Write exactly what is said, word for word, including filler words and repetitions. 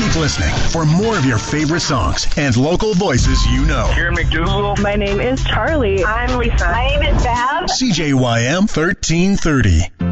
Keep listening for more of your favorite songs and local voices you know. Karen McDougal. My name is Charlie. I'm Lisa. My name is Bev. C J Y M thirteen thirty.